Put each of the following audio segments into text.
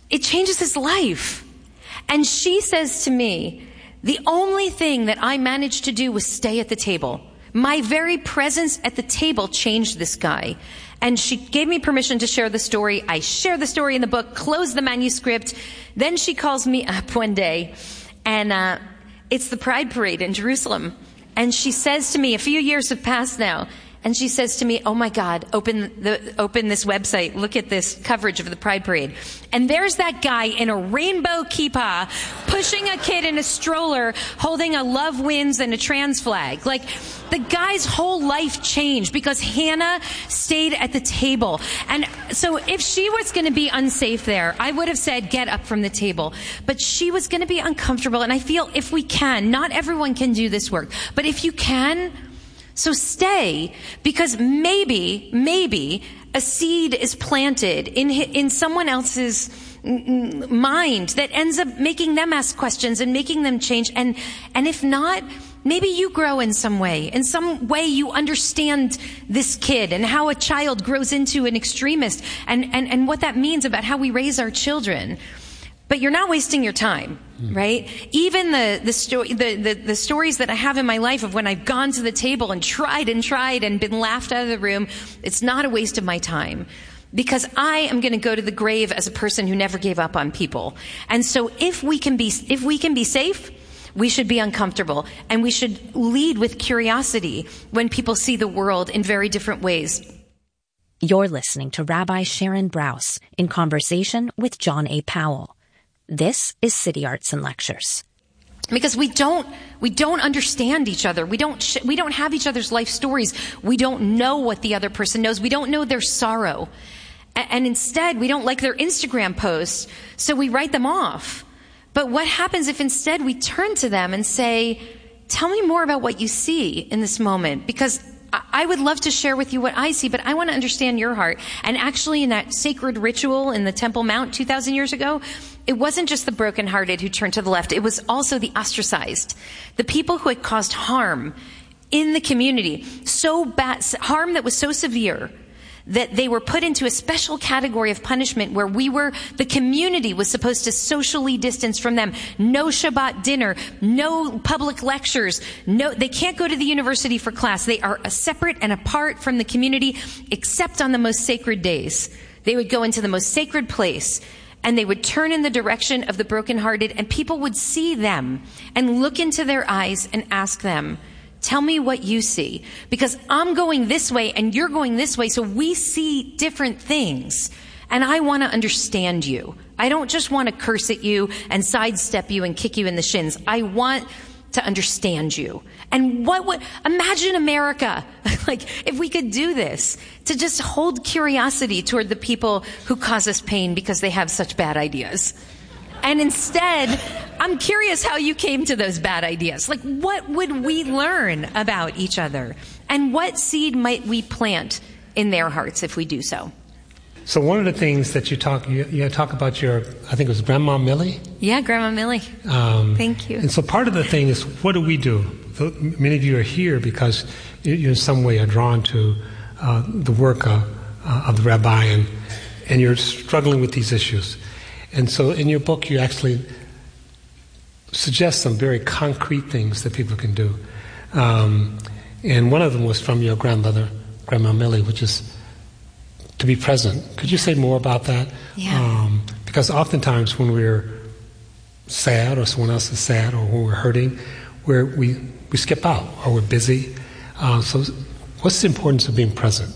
it changes his life. And she says to me, the only thing that I managed to do was stay at the table. My very presence at the table changed this guy. And she gave me permission to share the story. I share the story in the book, close the manuscript. Then she calls me up one day, and it's the Pride Parade in Jerusalem. And she says to me, a few years have passed now, and she says to me, oh my God, open this website, look at this coverage of the Pride Parade. And there's that guy in a rainbow kippah pushing a kid in a stroller holding a Love Wins and a trans flag. Like, the guy's whole life changed because Hannah stayed at the table. And so if she was going to be unsafe there, I would have said, get up from the table. But she was going to be uncomfortable. And I feel if we can, not everyone can do this work, but if you can, so stay, because maybe a seed is planted in someone else's mind that ends up making them ask questions and making them change. And if not, maybe you grow in some way. In some way you understand this kid and how a child grows into an extremist and what that means about how we raise our children. But you're not wasting your time, right? Even the stories that I have in my life of when I've gone to the table and tried and been laughed out of the room, it's not a waste of my time. Because I am going to go to the grave as a person who never gave up on people. And so if we can be safe, we should be uncomfortable. And we should lead with curiosity when people see the world in very different ways. You're listening to Rabbi Sharon Brous in conversation with John A. Powell. This is City Arts and Lectures. Because we don't understand each other. We don't have each other's life stories. We don't know what the other person knows. We don't know their sorrow. And instead, we don't like their Instagram posts, so we write them off. But what happens if instead we turn to them and say, tell me more about what you see in this moment? Because I would love to share with you what I see, but I want to understand your heart. And actually, in that sacred ritual in the Temple Mount 2,000 years ago, it wasn't just the brokenhearted who turned to the left. It was also the ostracized, the people who had caused harm in the community, so bad, harm that was so severe that they were put into a special category of punishment where the community was supposed to socially distance from them. No Shabbat dinner, no public lectures, they can't go to the university for class. They are separate and apart from the community, except on the most sacred days. They would go into the most sacred place and they would turn in the direction of the brokenhearted, and people would see them and look into their eyes and ask them, tell me what you see, because I'm going this way and you're going this way, so we see different things. And I want to understand you. I don't just want to curse at you and sidestep you and kick you in the shins. I want to understand you. And imagine America, like, if we could do this, to just hold curiosity toward the people who cause us pain because they have such bad ideas. And instead, I'm curious how you came to those bad ideas. Like, what would we learn about each other? And what seed might we plant in their hearts if we do so? So one of the things that you talk about I think it was Grandma Millie? Yeah, Grandma Millie. Thank you. And so part of the thing is, what do we do? Many of you are here because you in some way are drawn to the work of the rabbi, and you're struggling with these issues. And so in your book, you actually suggest some very concrete things that people can do. And one of them was from your grandmother, Grandma Millie, which is to be present. Could you say more about that? Yeah. Because oftentimes when we're sad or someone else is sad or when we're hurting, we skip out or we're busy. So what's the importance of being present?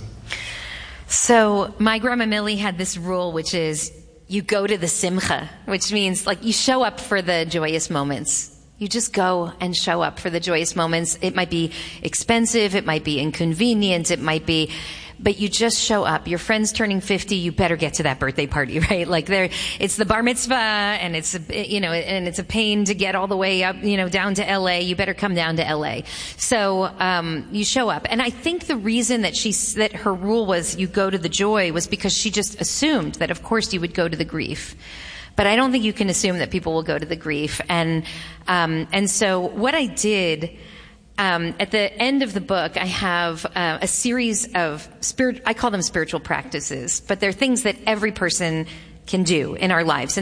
So my Grandma Millie had this rule, which is, you go to the simcha, which means, like, you show up for the joyous moments. You just go and show up for the joyous moments. It might be expensive, it might be inconvenient, but you just show up. Your friend's turning 50, you better get to that birthday party, right? Like, it's the bar mitzvah, and it's a pain to get all the way up, down to LA. You better come down to LA. So, you show up. And I think the reason that her rule was you go to the joy was because she just assumed that, of course, you would go to the grief. But I don't think you can assume that people will go to the grief. And so what I did, at the end of the book, I have a series of I call them spiritual practices, but they're things that every person can do in our lives.